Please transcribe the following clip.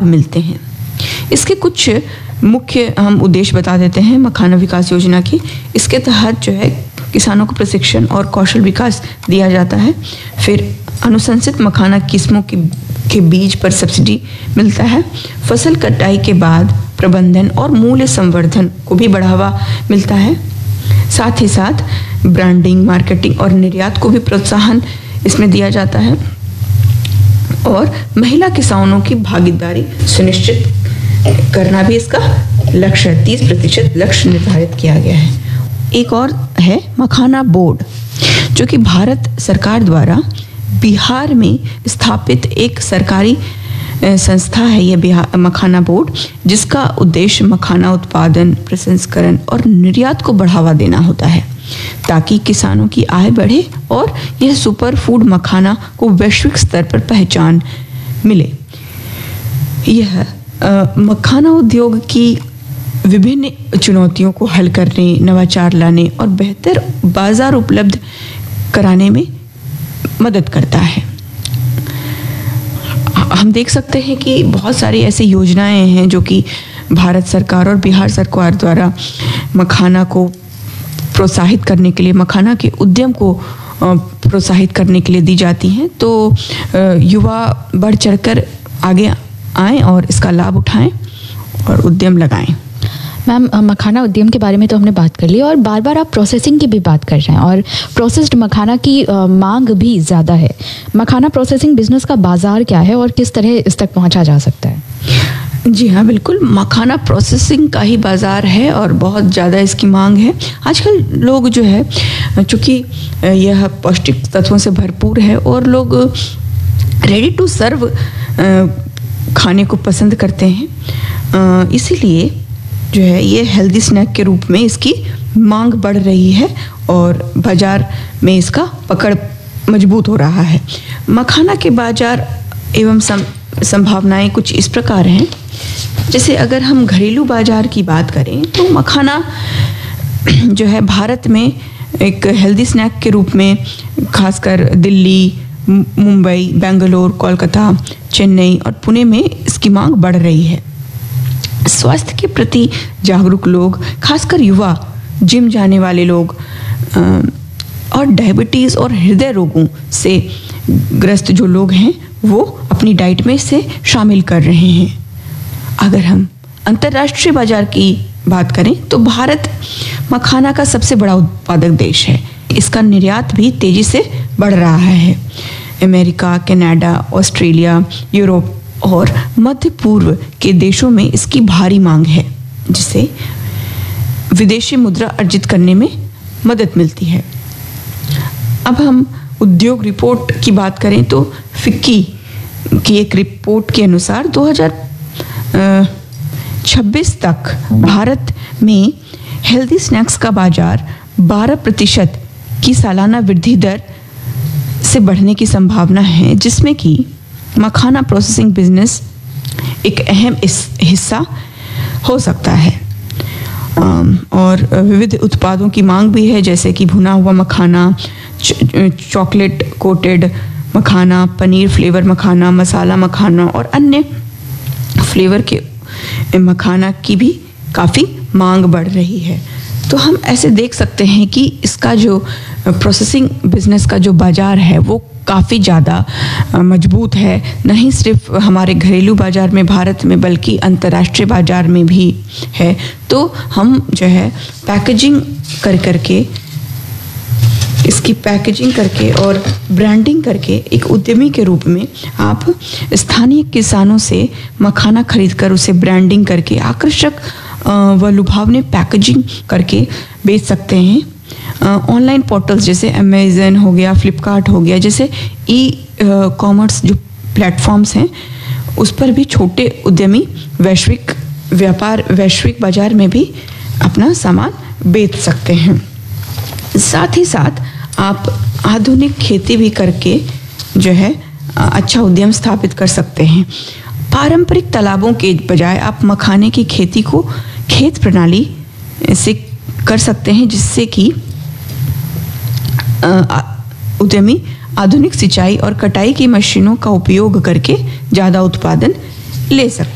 मिलते हैं। इसके कुछ मुख्य हम उद्देश्य बता देते हैं मखाना विकास योजना की। इसके तहत जो है किसानों को प्रशिक्षण और कौशल विकास दिया जाता है। फिर अनुशंसित मखाना किस्मों के बीज पर सब्सिडी मिलता है। फसल कटाई के बाद प्रबंधन और मूल्य संवर्धन को भी बढ़ावा मिलता है। साथ ही साथ ब्रांडिंग, मार्केटिंग और निर्यात को भी प्रोत्साहन इसमें दिया जाता है। और महिला किसानों की भागीदारी सुनिश्चित करना भी इसका लक्ष्य है। 30% लक्ष्य निर्धारित किया गया है। एक और है मखाना बोर्ड, जो कि भारत सरकार द्वारा बिहार में स्थापित एक सरकारी संस्था है। ये बिहार मखाना बोर्ड, जिसका उद्देश्य मखाना उत्पादन, प्रसंस्करण और निर्यात को बढ़ावा देना होता है, ताकि किसानों की आय बढ़े और यह सुपर फूड मखाना को वैश्विक स्तर पर पहचान मिले। यह मखाना उद्योग की विभिन्न चुनौतियों को हल करने, नवाचार लाने और बेहतर बाजार उपलब्ध कराने में मदद करता है। हम देख सकते हैं कि बहुत सारी ऐसी योजनाएं हैं जो कि भारत सरकार और बिहार सरकार द्वारा मखाना को प्रोत्साहित करने के लिए, मखाना के उद्यम को प्रोत्साहित करने के लिए दी जाती हैं। तो युवा बढ़ चढ़कर आगे आएं और इसका लाभ उठाएं और उद्यम लगाएं। मैम, मखाना उद्यम के बारे में तो हमने बात कर ली और बार बार आप प्रोसेसिंग की भी बात कर रहे हैं और प्रोसेस्ड मखाना की मांग भी ज़्यादा है। मखाना प्रोसेसिंग बिजनेस का बाजार क्या है और किस तरह इस तक पहुंचा जा सकता है? जी हाँ, बिल्कुल, मखाना प्रोसेसिंग का ही बाज़ार है और बहुत ज़्यादा इसकी मांग है। आजकल लोग जो है, चूँकि यह पौष्टिक तत्वों से भरपूर है और लोग रेडी टू सर्व खाने को पसंद करते हैं, इसीलिए जो है ये हेल्दी स्नैक के रूप में इसकी मांग बढ़ रही है और बाज़ार में इसका पकड़ मजबूत हो रहा है। मखाना के बाज़ार एवं संभावनाएं कुछ इस प्रकार हैं। जैसे अगर हम घरेलू बाज़ार की बात करें तो मखाना जो है भारत में एक हेल्दी स्नैक के रूप में खासकर दिल्ली, मुंबई, बेंगलोर, कोलकाता, चेन्नई और पुणे में इसकी मांग बढ़ रही है। स्वास्थ्य के प्रति जागरूक लोग, खासकर युवा, जिम जाने वाले लोग और डायबिटीज़ और हृदय रोगों से ग्रस्त जो लोग हैं, वो अपनी डाइट में इसे शामिल कर रहे हैं। अगर हम अंतर्राष्ट्रीय बाजार की बात करें तो भारत मखाना का सबसे बड़ा उत्पादक देश है। इसका निर्यात भी तेज़ी से बढ़ रहा है। अमेरिका, कनाडा, ऑस्ट्रेलिया, यूरोप और मध्य पूर्व के देशों में इसकी भारी मांग है, जिससे विदेशी मुद्रा अर्जित करने में मदद मिलती है। अब हम उद्योग रिपोर्ट की बात करें तो फिक्की की एक रिपोर्ट के अनुसार 2026 तक भारत में हेल्दी स्नैक्स का बाजार 12% की सालाना वृद्धि दर से बढ़ने की संभावना है, जिसमें कि मखाना प्रोसेसिंग बिजनेस एक अहम हिस्सा हो सकता है। और विविध उत्पादों की मांग भी है, जैसे कि भुना हुआ मखाना, चॉकलेट कोटेड मखाना, पनीर फ्लेवर मखाना, मसाला मखाना और अन्य फ्लेवर के मखाना की भी काफ़ी मांग बढ़ रही है। तो हम ऐसे देख सकते हैं कि इसका जो प्रोसेसिंग बिजनेस का जो बाज़ार है वो काफ़ी ज़्यादा मजबूत है, नहीं सिर्फ हमारे घरेलू बाज़ार में भारत में बल्कि अंतर्राष्ट्रीय बाज़ार में भी है। तो हम जो है पैकेजिंग करके इसकी पैकेजिंग करके और ब्रांडिंग करके एक उद्यमी के रूप में आप स्थानीय किसानों से मखाना खरीदकर उसे ब्रांडिंग करके आकर्षक व लुभावने पैकेजिंग करके बेच सकते हैं। ऑनलाइन पोर्टल्स जैसे अमेज़न हो गया, फ्लिपकार्ट हो गया, जैसे कॉमर्स जो प्लेटफॉर्म्स हैं, उस पर भी छोटे उद्यमी वैश्विक बाज़ार में भी अपना सामान बेच सकते हैं। साथ ही साथ आप आधुनिक खेती भी करके जो है अच्छा उद्यम स्थापित कर सकते हैं। पारंपरिक तालाबों के बजाय आप मखाने की खेती को खेत प्रणाली से कर सकते हैं, जिससे कि उद्यमी आधुनिक सिंचाई और कटाई की मशीनों का उपयोग करके ज़्यादा उत्पादन ले सकते हैं।